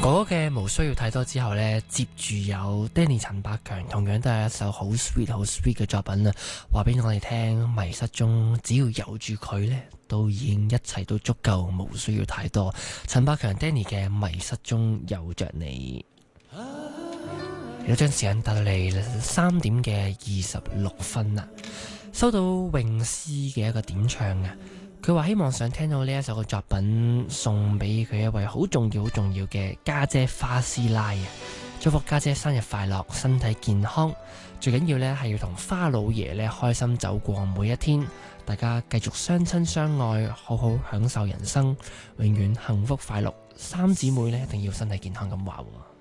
哥哥嘅無需要太多之後呢，接住有 Danny 陳百強，同樣都係一首好 sweet 嘅作品啊！話俾我哋聽，迷失中只要有住佢呢，都已經一切都足夠，無需要太多。陳百強 Danny 嘅迷失中有着你，有將時間達到嚟3點嘅26分啦，收到泳詩嘅一個點唱啊！佢話希望想聽到呢一首嘅作品，送俾佢一位好重要嘅家姐花師奶啊！祝福家姐生日快樂，身體健康，最緊要呢係要同花老爺呢開心走過每一天，大家繼續相親相愛，好好享受人生，永遠幸福快樂。三姊妹呢一定要身體健康咁話喎。